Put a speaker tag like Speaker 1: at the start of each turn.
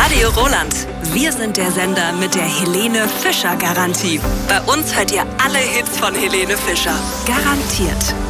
Speaker 1: Radio Roland. Wir sind der Sender mit der Helene Fischer Garantie. Bei uns hört ihr alle Hits von Helene Fischer. Garantiert.